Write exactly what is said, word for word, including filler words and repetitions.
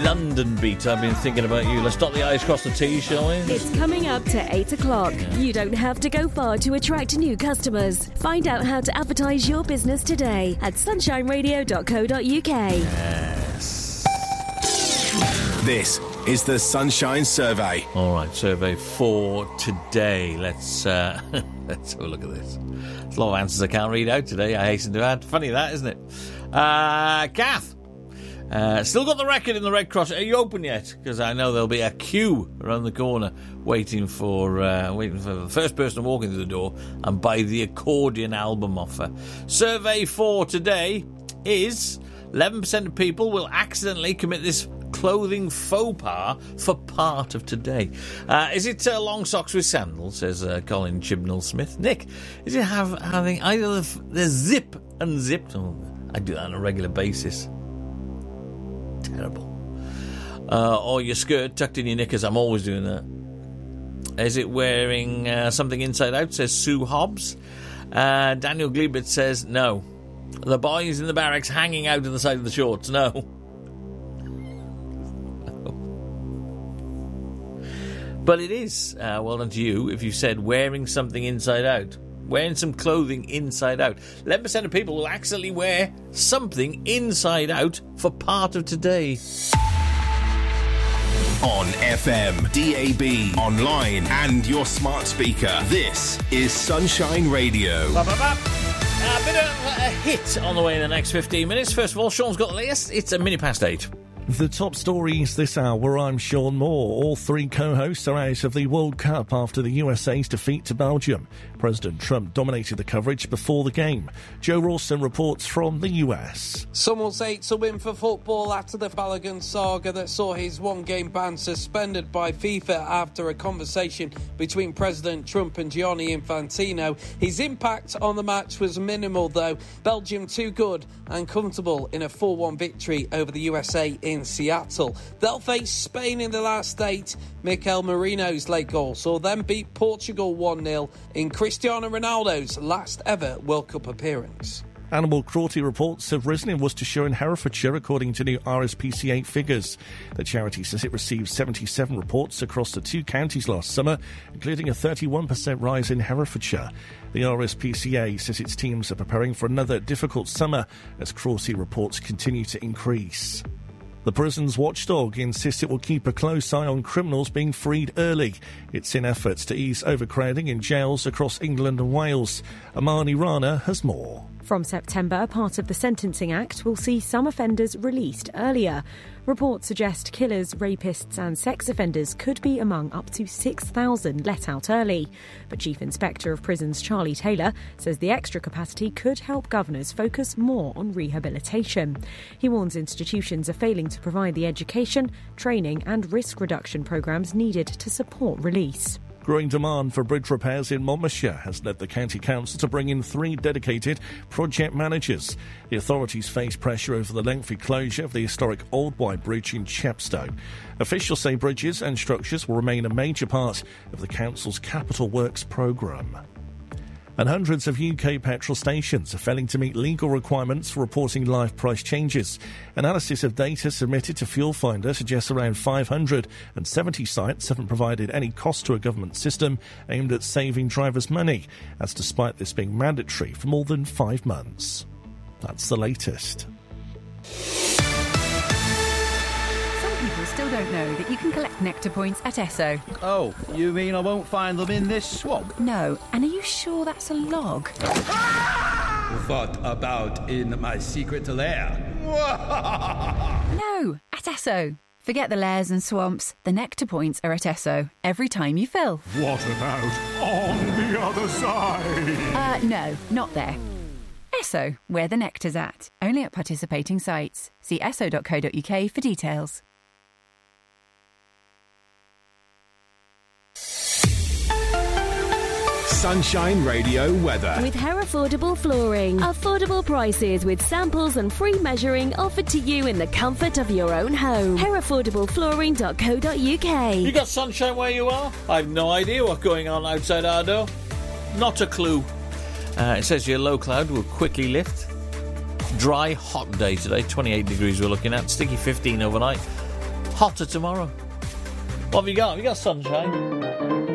London beat. I've been thinking about you. Let's dot the I's, cross the T's, shall we? It's coming up to eight o'clock. Yeah. You don't have to go far to attract new customers. Find out how to advertise your business today at sunshine radio dot co dot uk. Yes. This is the Sunshine Survey. All right, survey for today. Let's uh, let's have a look at this. There's a lot of answers I can't read out today, I hasten to add. Funny that, isn't it? Uh, Kath. Uh, still got the record in the Red Cross. Are you open yet? Because I know there'll be a queue around the corner waiting for uh, waiting for the first person to walk into the door and buy the accordion album offer. Survey for today is eleven percent of people will accidentally commit this clothing faux pas for part of today. Uh, is it uh, long socks with sandals, says uh, Colin Chibnall-Smith. Nick, is it have, having either the, the zip unzipped? Oh, I do that on a regular basis. Terrible. Uh, or your skirt tucked in your knickers. I'm always doing that. Is it wearing uh, something inside out, says Sue Hobbs. Uh, Daniel Glebert says no. The boys in the barracks hanging out to the side of the shorts. No. But it is, uh, well done to you, if you said wearing something inside out. Wearing some clothing inside out. eleven percent of people will accidentally wear something inside out for part of today. On F M, D A B, online and your smart speaker. This is Sunshine Radio. Ba, ba, ba. A bit of a hit on the way in the next fifteen minutes. First of all, Sean's got the latest. It's a minute past eight. The top stories this hour. I'm Sean Moore. All three co-hosts are out of the World Cup after the U S A's defeat to Belgium. President Trump dominated the coverage before the game. Joe Rawson reports from the U S. Some will say it's a win for football after the Balogun saga that saw his one-game ban suspended by FIFA after a conversation between President Trump and Gianni Infantino. His impact on the match was minimal, though. Belgium too good and comfortable in a four one victory over the U S A in Seattle. They'll face Spain in the last eight. Mikel Merino's late goal saw them beat Portugal one nil in Cristiano Ronaldo's last ever World Cup appearance. Animal cruelty reports have risen in Worcestershire and Herefordshire, according to new R S P C A figures. The charity says it received seventy-seven reports across the two counties last summer, including a thirty-one percent rise in Herefordshire. The R S P C A says its teams are preparing for another difficult summer as cruelty reports continue to increase. The prison's watchdog insists it will keep a close eye on criminals being freed early. It's in efforts to ease overcrowding in jails across England and Wales. Amani Rana has more. From September, part of the Sentencing Act will see some offenders released earlier. Reports suggest killers, rapists and sex offenders could be among up to six thousand let out early. But Chief Inspector of Prisons Charlie Taylor says the extra capacity could help governors focus more on rehabilitation. He warns institutions are failing to provide the education, training and risk reduction programmes needed to support release. Growing demand for bridge repairs in Monmouthshire has led the County Council to bring in three dedicated project managers. The authorities face pressure over the lengthy closure of the historic Old White Bridge in Chepstow. Officials say bridges and structures will remain a major part of the Council's capital works programme. And hundreds of U K petrol stations are failing to meet legal requirements for reporting live price changes. Analysis of data submitted to Fuel Finder suggests around five hundred seventy sites haven't provided any cost to a government system aimed at saving drivers money, as despite this being mandatory for more than five months. That's the latest. People still don't know that you can collect Nectar points at Esso. Oh, you mean I won't find them in this swamp? No, and are you sure that's a log? What about in my secret lair? No, at Esso. Forget the lairs and swamps. The Nectar points are at Esso every time you fill. What about on the other side? Uh, no, not there. Esso, where the nectar's at. Only at participating sites. See esso dot co dot uk for details. Sunshine Radio weather. With Herefordable Flooring. Affordable prices with samples and free measuring offered to you in the comfort of your own home. herefordable flooring dot co dot uk. You got sunshine where you are? I have no idea what's going on outside our door. Not a clue. Uh, it says your low cloud will quickly lift. Dry, hot day today. twenty-eight degrees we're looking at. Sticky fifteen overnight. Hotter tomorrow. What have you got? Have you got sunshine?